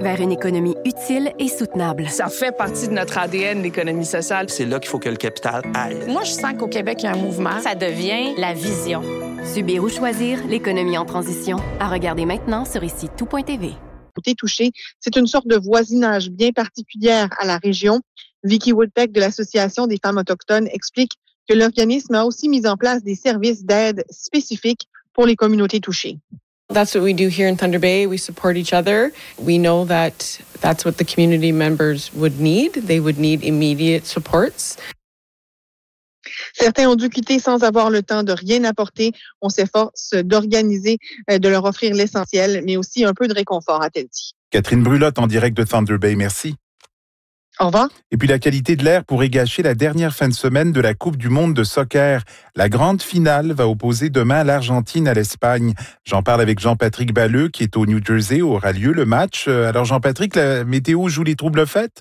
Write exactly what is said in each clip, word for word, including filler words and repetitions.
vers une économie utile et soutenable. Ça fait partie de notre A D N, l'économie sociale. C'est là qu'il faut que le capital aille. Moi, je sens qu'au Québec, il y a un mouvement. Ça devient la vision. Subir ou choisir, l'économie en transition. À regarder maintenant sur ici tout point t v. Touché, c'est une sorte de voisinage bien particulière à la région. Vicky Woodpeck de l'Association des femmes autochtones explique que l'organisme a aussi mis en place des services d'aide spécifiques pour les communautés touchées. That's what we do here in Thunder Bay. We support each other. We know that that's what the community members would need. They would need immediate supports. Certains ont dû quitter sans avoir le temps de rien apporter. On s'efforce d'organiser, de leur offrir l'essentiel, mais aussi un peu de réconfort, a-t-elle dit. Catherine Brulotte en direct de Thunder Bay, merci. Au revoir. Et puis la qualité de l'air pourrait gâcher la dernière fin de semaine de la Coupe du monde de soccer. La grande finale va opposer demain l'Argentine à l'Espagne. J'en parle avec Jean-Patrick Balleux qui est au New Jersey où aura lieu le match. Alors Jean-Patrick, la météo joue les troubles fêtes?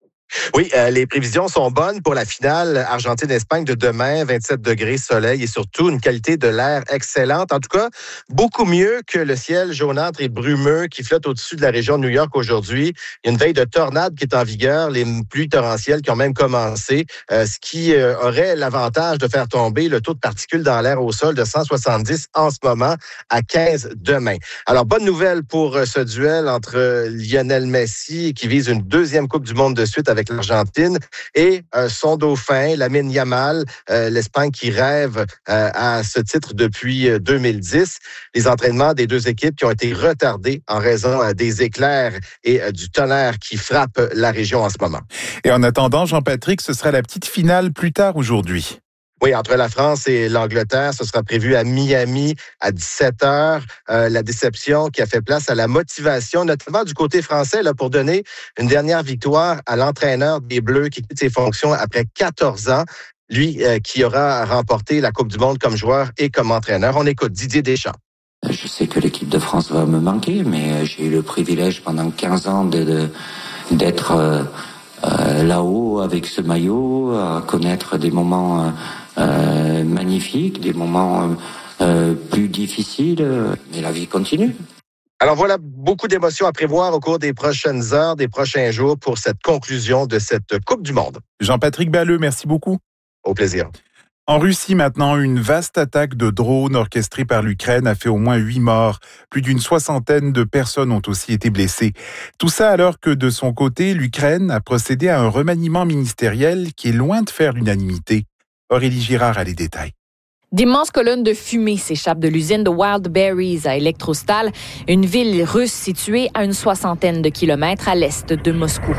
Oui, euh, les prévisions sont bonnes pour la finale Argentine-Espagne de demain, vingt-sept degrés, soleil et surtout une qualité de l'air excellente. En tout cas, beaucoup mieux que le ciel jaunâtre et brumeux qui flotte au-dessus de la région de New York aujourd'hui. Il y a une veille de tornade qui est en vigueur, les pluies torrentielles qui ont même commencé, euh, ce qui euh, aurait l'avantage de faire tomber le taux de particules dans l'air au sol de cent soixante-dix en ce moment à quinze demain. Alors, bonne nouvelle pour euh, ce duel entre Lionel Messi qui vise une deuxième Coupe du monde de suite avec avec l'Argentine et euh, son dauphin, Lamine Yamal, euh, l'Espagne qui rêve euh, à ce titre depuis euh, deux mille dix. Les entraînements des deux équipes qui ont été retardés en raison euh, des éclairs et euh, du tonnerre qui frappe la région en ce moment. Et en attendant, Jean-Patrick, ce sera la petite finale plus tard aujourd'hui. Oui, entre la France et l'Angleterre, ce sera prévu à Miami à dix-sept heures. Euh, la déception qui a fait place à la motivation, notamment du côté français, là, pour donner une dernière victoire à l'entraîneur des Bleus qui quitte ses fonctions après quatorze ans. Lui euh, qui aura remporté la Coupe du monde comme joueur et comme entraîneur. On écoute Didier Deschamps. Je sais que l'équipe de France va me manquer, mais j'ai eu le privilège pendant quinze ans de, de, d'être euh, euh, là-haut avec ce maillot, à connaître des moments... Euh, Euh, magnifique, des moments euh, plus difficiles, mais la vie continue. Alors voilà, beaucoup d'émotions à prévoir au cours des prochaines heures, des prochains jours pour cette conclusion de cette Coupe du monde. Jean-Patrick Balleux, merci beaucoup. Au plaisir. En Russie maintenant, une vaste attaque de drones orchestrée par l'Ukraine a fait au moins huit morts. Plus d'une soixantaine de personnes ont aussi été blessées. Tout ça alors que de son côté, l'Ukraine a procédé à un remaniement ministériel qui est loin de faire l'unanimité. Aurélie Girard a les détails. D'immenses colonnes de fumée s'échappent de l'usine de Wild Berries à Elektrostal, une ville russe située à une soixantaine de kilomètres à l'est de Moscou.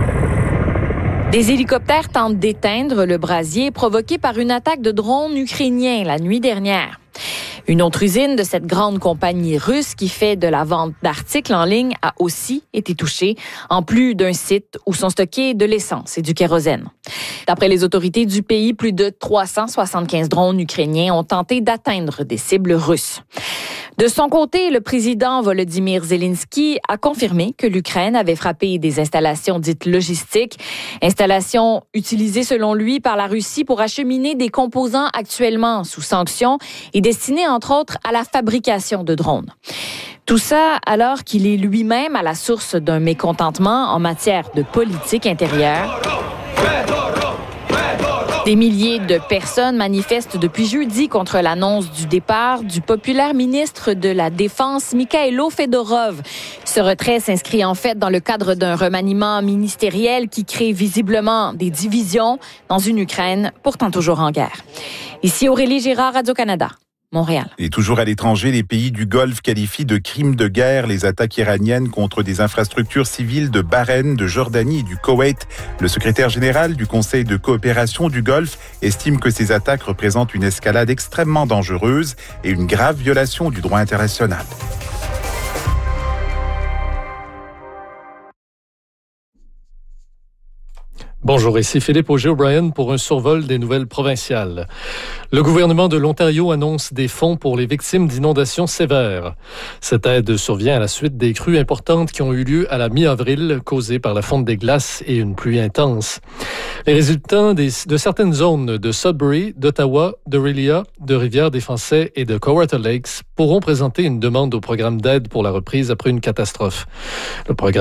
Des hélicoptères tentent d'éteindre le brasier provoqué par une attaque de drones ukrainiens la nuit dernière. Une autre usine de cette grande compagnie russe qui fait de la vente d'articles en ligne a aussi été touchée, en plus d'un site où sont stockés de l'essence et du kérosène. D'après les autorités du pays, plus de trois cent soixante-quinze drones ukrainiens ont tenté d'atteindre des cibles russes. De son côté, le président Volodymyr Zelensky a confirmé que l'Ukraine avait frappé des installations dites logistiques, installations utilisées selon lui par la Russie pour acheminer des composants actuellement sous sanctions et destinés entre autres à la fabrication de drones. Tout ça alors qu'il est lui-même à la source d'un mécontentement en matière de politique intérieure. Des milliers de personnes manifestent depuis jeudi contre l'annonce du départ du populaire ministre de la Défense, Mikhailo Fedorov. Ce retrait s'inscrit en fait dans le cadre d'un remaniement ministériel qui crée visiblement des divisions dans une Ukraine pourtant toujours en guerre. Ici Aurélie Girard, Radio-Canada. Montréal. Et toujours à l'étranger, les pays du Golfe qualifient de crimes de guerre les attaques iraniennes contre des infrastructures civiles de Bahreïn, de Jordanie et du Koweït. Le secrétaire général du Conseil de coopération du Golfe estime que ces attaques représentent une escalade extrêmement dangereuse et une grave violation du droit international. Bonjour, ici Philippe Auger-O'Brien pour un survol des nouvelles provinciales. Le gouvernement de l'Ontario annonce des fonds pour les victimes d'inondations sévères. Cette aide survient à la suite des crues importantes qui ont eu lieu à la mi-avril, causées par la fonte des glaces et une pluie intense. Les résultats des, de certaines zones de Sudbury, d'Ottawa, d'Orillia, de Rivière-des-Français et de Kawartha Lakes pourront présenter une demande au programme d'aide pour la reprise après une catastrophe. Le programme